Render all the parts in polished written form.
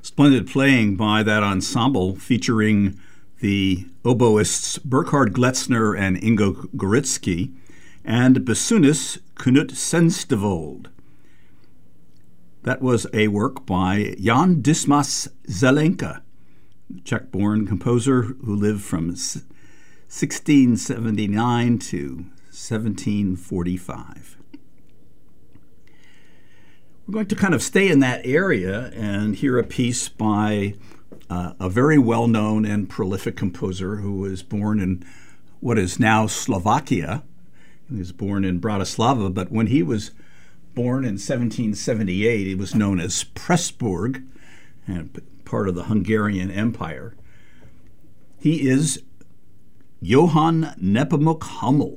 Splendid playing by that ensemble featuring the oboists Burkhard Gletzner and Ingo Goritsky and bassoonist Knut Senstevold. That was a work by Jan Dismas Zelenka, Czech-born composer who lived from 1679 to 1745. We're going to kind of stay in that area and hear a piece by a very well-known and prolific composer who was born in what is now Slovakia. He was born in Bratislava, but when he was born in 1778, he was known as Pressburg, and part of the Hungarian Empire. He is Johann Nepomuk Hummel.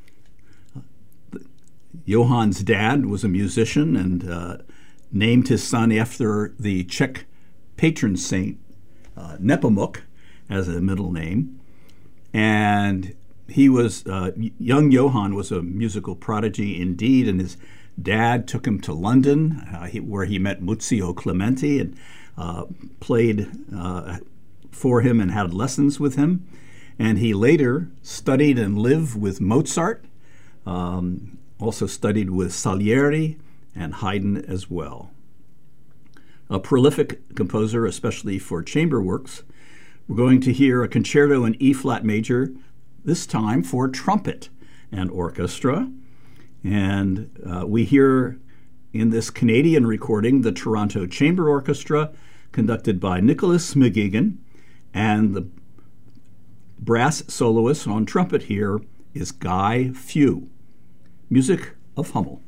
Johann's dad was a musician and named his son after the Czech patron saint Nepomuk as a middle name. And he was, young Johann was a musical prodigy indeed, and his dad took him to London where he met Muzio Clementi and played for him and had lessons with him. And he later studied and lived with Mozart, also studied with Salieri and Haydn as well. A prolific composer, especially for chamber works. We're going to hear a concerto in E-flat major, this time for trumpet and orchestra. And we hear in this Canadian recording the Toronto Chamber Orchestra, conducted by Nicholas McGuigan, and the brass soloist on trumpet here is Guy Few. Music of Hummel.